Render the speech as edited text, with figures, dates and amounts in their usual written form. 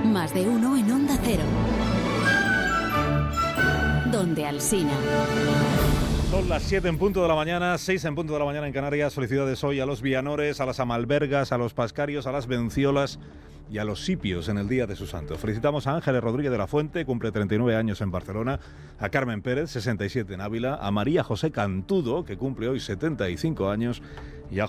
Más de uno en Onda Cero. Donde Alsina. Son las 7 en punto de la mañana, 6 en punto de la mañana en Canarias. Felicidades hoy a los vianores, a las amalbergas, a los pascarios, a las benciolas y a los sipios en el día de su santo. Felicitamos a Ángeles Rodríguez de la Fuente, cumple 39 años en Barcelona, a Carmen Pérez, 67 en Ávila, a María José Cantudo, que cumple hoy 75 años, y a